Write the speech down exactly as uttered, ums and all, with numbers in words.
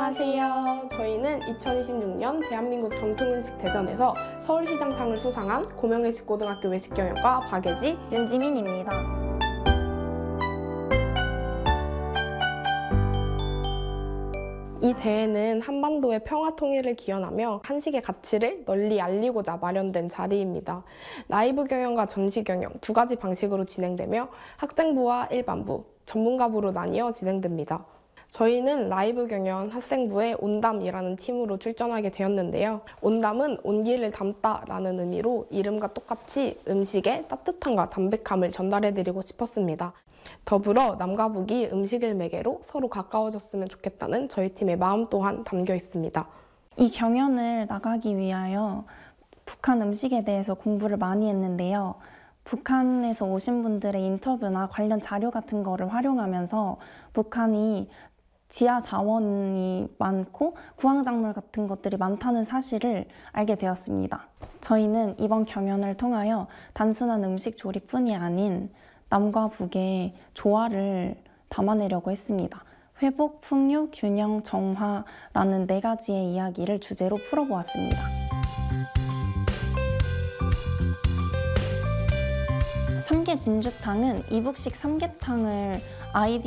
안녕하세요. 저희는 이천이십육 년 대한민국 전통음식 대전에서 서울시장상을 수상한 고명외식고등학교 외식경영과 박예지, 윤지민입니다. 이 대회는 한반도의 평화 통일을 기원하며 한식의 가치를 널리 알리고자 마련된 자리입니다. 라이브 경영과 전시 경영 두 가지 방식으로 진행되며 학생부와 일반부, 전문가부로 나뉘어 진행됩니다. 저희는 라이브 경영 학생부의 온담이라는 팀으로 출전하게 되었는데요. 온담은 온기를 담다라는 의미로 이름과 똑같이 음식의 따뜻함과 담백함을 전달해드리고 싶었습니다. 더불어 남과 북이 음식을 매개로 서로 가까워졌으면 좋겠다는 저희 팀의 마음 또한 담겨 있습니다. 이 경연을 나가기 위하여 북한 음식에 대해서 공부를 많이 했는데요. 북한에서 오신 분들의 인터뷰나 관련 자료 같은 거를 활용하면서 북한이 지하 자원이 많고 구황작물 같은 것들이 많다는 사실을 알게 되었습니다. 저희는 이번 경연을 통하여 단순한 음식 조리뿐이 아닌 남과 북의 조화를 담아내려고 했습니다. 회복, 풍요, 균형, 정화라는 네 가지의 이야기를 주제로 풀어보았습니다. 삼계 진주탕은 이북식 삼계탕을 아이디어